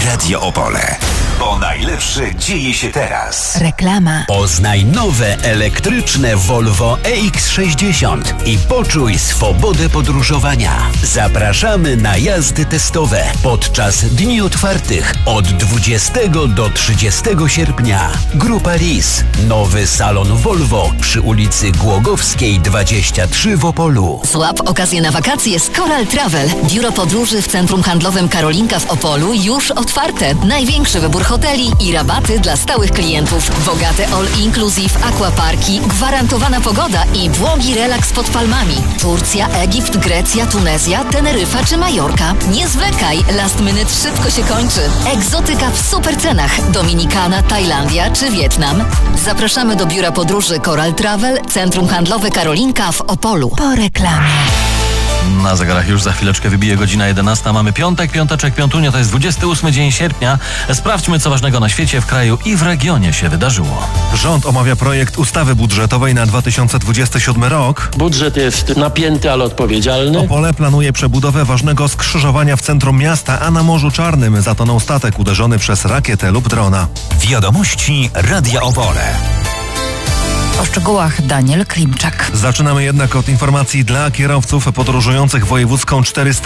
Radio Opole. Bo najlepsze dzieje się teraz. Reklama. Poznaj nowe elektryczne Volvo EX60 i poczuj swobodę podróżowania. Zapraszamy na jazdy testowe podczas dni otwartych od 20 do 30 sierpnia. Grupa RIS. Nowy salon Volvo przy ulicy Głogowskiej 23 w Opolu. Złap okazję na wakacje z Coral Travel. Biuro podróży w Centrum Handlowym Karolinka w Opolu już otwarte. Największy wybór hoteli i rabaty dla stałych klientów. Bogate all-inclusive, aquaparki, gwarantowana pogoda i błogi relaks pod palmami. Turcja, Egipt, Grecja, Tunezja, Teneryfa czy Majorka. Nie zwlekaj, last minute szybko się kończy. Egzotyka w super cenach. Dominikana, Tajlandia czy Wietnam. Zapraszamy do biura podróży Coral Travel, Centrum Handlowe Karolinka w Opolu. Po reklamie. Na zegarach już za chwileczkę wybije godzina 11. Mamy piąteczek, piątunio, to jest 28 dzień sierpnia. Sprawdźmy, co ważnego na świecie, w kraju i w regionie się wydarzyło. Rząd omawia projekt ustawy budżetowej na 2027 rok. Budżet jest napięty, ale odpowiedzialny. Opole planuje przebudowę ważnego skrzyżowania w centrum miasta, a na Morzu Czarnym zatonął statek uderzony przez rakietę lub drona. Wiadomości Radia Opole. O szczegółach Daniel Klimczak. Zaczynamy jednak od informacji dla kierowców podróżujących wojewódzką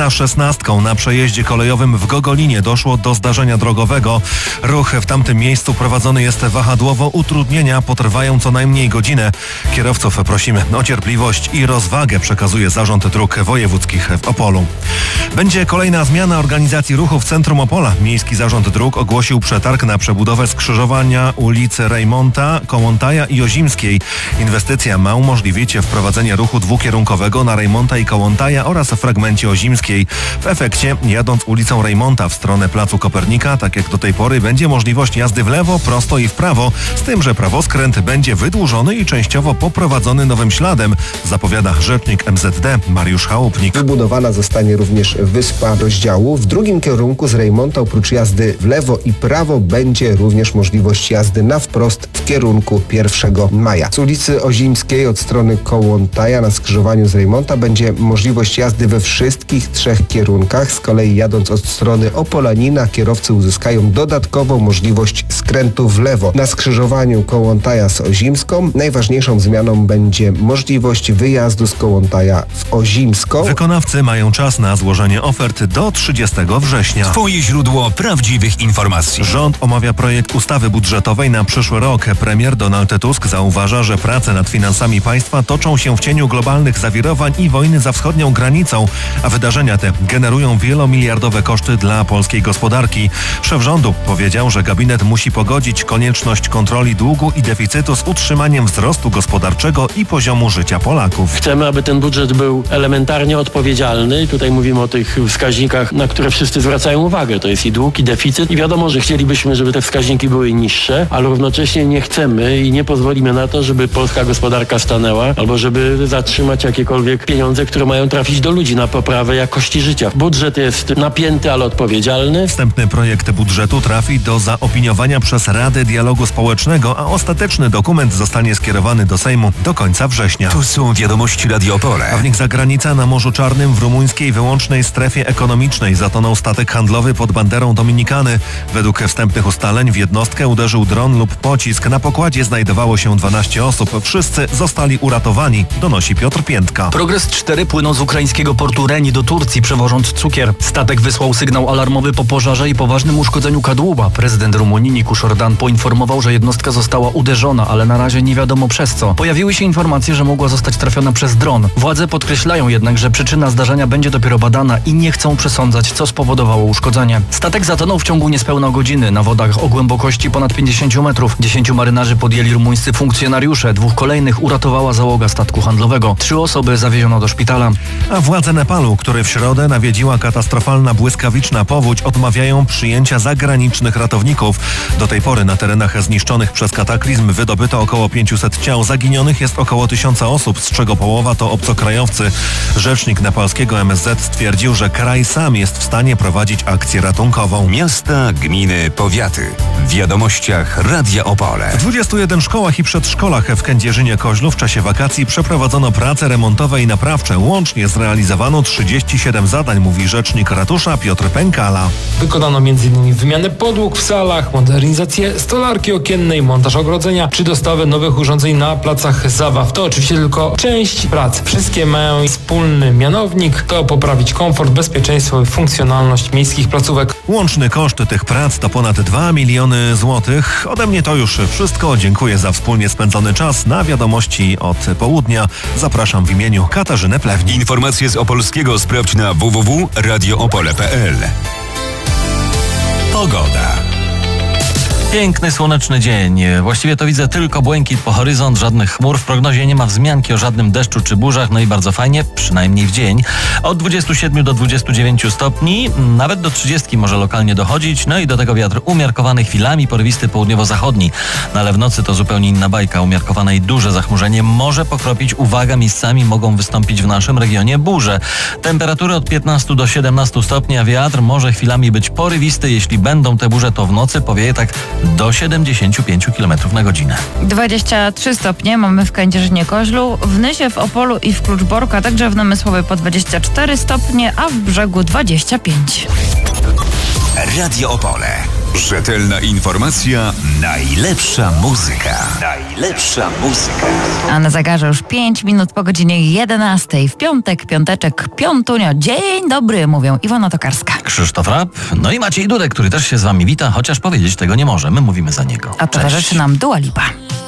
416. Na przejeździe kolejowym w Gogolinie doszło do zdarzenia drogowego. Ruch w tamtym miejscu prowadzony jest wahadłowo. Utrudnienia potrwają co najmniej godzinę. Kierowców prosimy o cierpliwość i rozwagę, przekazuje Zarząd Dróg Wojewódzkich w Opolu. Będzie kolejna zmiana organizacji ruchu w centrum Opola. Miejski Zarząd Dróg ogłosił przetarg na przebudowę skrzyżowania ulicy Rejmonta, Kołłątaja i Ozimskiej. Inwestycja ma umożliwić wprowadzenie ruchu dwukierunkowego na Rejmonta i Kołłątaja oraz w fragmencie Ozimskiej. W efekcie, jadąc ulicą Rejmonta w stronę Placu Kopernika, tak jak do tej pory, będzie możliwość jazdy w lewo, prosto i w prawo, z tym, że prawoskręt będzie wydłużony i częściowo poprowadzony nowym śladem, zapowiada rzecznik MZD Mariusz Chałupnik. Wybudowana zostanie również wyspa rozdziału. W drugim kierunku z Rejmonta oprócz jazdy w lewo i prawo będzie również możliwość jazdy na wprost w kierunku 1 maja. Z ulicy Ozimskiej od strony Kołłątaja na skrzyżowaniu z Rejmonta będzie możliwość jazdy we wszystkich 3 kierunkach. Z kolei jadąc od strony Opolanina kierowcy uzyskają dodatkową możliwość skrętu w lewo. Na skrzyżowaniu Kołłątaja z Ozimską najważniejszą zmianą będzie możliwość wyjazdu z Kołłątaja w Ozimską. Wykonawcy mają czas na złożenie ofert do 30 września. Twoje źródło prawdziwych informacji. Rząd omawia projekt ustawy budżetowej na przyszły rok. Premier Donald Tusk zauważa, że prace nad finansami państwa toczą się w cieniu globalnych zawirowań i wojny za wschodnią granicą, a wydarzenia te generują wielomiliardowe koszty dla polskiej gospodarki. Szef rządu powiedział, że gabinet musi pogodzić konieczność kontroli długu i deficytu z utrzymaniem wzrostu gospodarczego i poziomu życia Polaków. Chcemy, aby ten budżet był elementarnie odpowiedzialny. Tutaj mówimy o tych wskaźnikach, na które wszyscy zwracają uwagę. To jest i dług, i deficyt. I wiadomo, że chcielibyśmy, żeby te wskaźniki były niższe, ale równocześnie nie chcemy i nie pozwolimy na to, żeby polska gospodarka stanęła, albo żeby zatrzymać jakiekolwiek pieniądze, które mają trafić do ludzi na poprawę jakości życia. Budżet jest napięty, ale odpowiedzialny. Wstępny projekt budżetu trafi do zaopiniowania przez Radę Dialogu Społecznego, a ostateczny dokument zostanie skierowany do Sejmu do końca września. Tu są wiadomości Radio Opole. A w nich zagranica. Na Morzu Czarnym w rumuńskiej wyłącznej strefie ekonomicznej zatonął statek handlowy pod banderą Dominikany. Według wstępnych ustaleń w jednostkę uderzył dron lub pocisk. Na pokładzie znajdowało się 12 osób. Wszyscy zostali uratowani, donosi Piotr Piętka. Progres 4 płynął z ukraińskiego portu Reni do Turcji, przewożąc cukier. Statek wysłał sygnał alarmowy po pożarze i poważnym uszkodzeniu kadłuba. Prezydent Rumunii Nikusz Ordan poinformował, że jednostka została uderzona, ale na razie nie wiadomo przez co. Pojawiły się informacje, że mogła zostać trafiona przez dron. Władze podkreślają jednak, że przyczyna zdarzenia będzie dopiero badana i nie chcą przesądzać, co spowodowało uszkodzenie. Statek zatonął w ciągu niespełna godziny na wodach o głębokości ponad 50 metrów. 10 marynarzy podjęli rumuńscy funkcjonariusze. 2 kolejnych uratowała załoga statku handlowego. 3 osoby zawieziono do szpitala. A władze Nepalu, który w środę nawiedziła katastrofalna błyskawiczna powódź, odmawiają przyjęcia zagranicznych ratowników. Do tej pory na terenach zniszczonych przez kataklizm wydobyto około 500 ciał. Zaginionych jest około 1000 osób, z czego połowa to obcokrajowcy. Rzecznik nepalskiego MSZ stwierdził, że kraj sam jest w stanie prowadzić akcję ratunkową. Miasta, gminy, powiaty. W wiadomościach Radia Opole. W 21 szkołach i przedszkolach w Kędzierzynie-Koźlu w czasie wakacji przeprowadzono prace remontowe i naprawcze. Łącznie zrealizowano 37 zadań, mówi rzecznik ratusza Piotr Pękala. Wykonano m.in. wymianę podłóg w salach, modernizację stolarki okiennej, montaż ogrodzenia czy dostawę nowych urządzeń na placach zabaw. To oczywiście tylko część prac. Wszystkie mają wspólny mianownik, to poprawić komfort, bezpieczeństwo i funkcjonalność miejskich placówek. Łączny koszt tych prac to ponad 2 miliony złotych. Ode mnie to już wszystko. Dziękuję za wspólnie spędzony czas. Na wiadomości od południa zapraszam w imieniu Katarzyny Plewni. Informacje z Opolskiego sprawdź na www.radioopole.pl. Pogoda. Piękny, słoneczny dzień. Właściwie to widzę tylko błękit po horyzont, żadnych chmur. W prognozie nie ma wzmianki o żadnym deszczu czy burzach, no i bardzo fajnie, przynajmniej w dzień. Od 27 do 29 stopni, nawet do 30 może lokalnie dochodzić, no i do tego wiatr umiarkowany, chwilami porywisty południowo-zachodni. No ale w nocy to zupełnie inna bajka, umiarkowane i duże zachmurzenie może pokropić. Uwaga, miejscami mogą wystąpić w naszym regionie burze. Temperatury od 15 do 17 stopni, a wiatr może chwilami być porywisty. Jeśli będą te burze, to w nocy powieje tak do 75 km na godzinę. 23 stopnie mamy w Kędzierzynie-Koźlu, w Nysie, w Opolu i w Kluczborku, a także w Namysłowie po 24 stopnie, a w Brzegu 25. Radio Opole. Rzetelna informacja, najlepsza muzyka. Najlepsza muzyka. A na zegarze już 5 minut po godzinie 11. W piątek, piąteczek, piątunio. Dzień dobry, mówią Iwona Tokarska. Krzysztof Rapp, no i Maciej Dudek, który też się z wami wita, chociaż powiedzieć tego nie może. My mówimy za niego. A towarzyszy nam Dua Lipa.